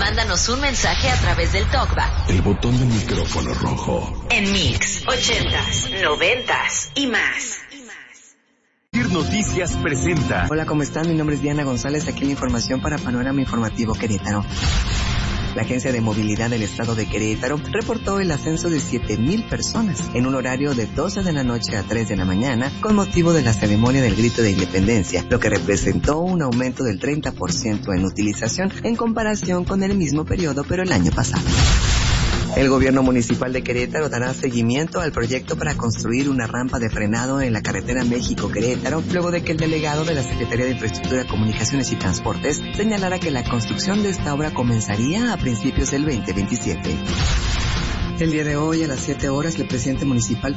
Mándanos un mensaje a través del TalkBack. El botón del micrófono rojo. En Mix 80s, 90s y más. Noticias presenta. Hola, ¿cómo están? Mi nombre es Diana González, aquí la información para Panorama Informativo Querétaro. La Agencia de Movilidad del Estado de Querétaro reportó el ascenso de 7,000 personas en un horario de 12 de la noche a 3 de la mañana con motivo de la ceremonia del Grito de Independencia, lo que representó un aumento del 30% en utilización en comparación con el mismo periodo, pero el año pasado. El gobierno municipal de Querétaro dará seguimiento al proyecto para construir una rampa de frenado en la carretera México-Querétaro, luego de que el delegado de la Secretaría de Infraestructura, Comunicaciones y Transportes señalara que la construcción de esta obra comenzaría a principios del 2027. El día de hoy, a las 7 horas, el presidente municipal